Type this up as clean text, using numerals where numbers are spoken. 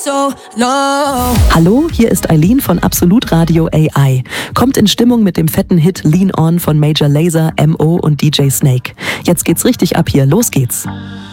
So, no. Hallo, hier ist Eileen von Absolut Radio AI. Kommt in Stimmung mit dem fetten Hit Lean On von Major Lazer, M.O. und DJ Snake. Jetzt geht's richtig ab hier, los geht's.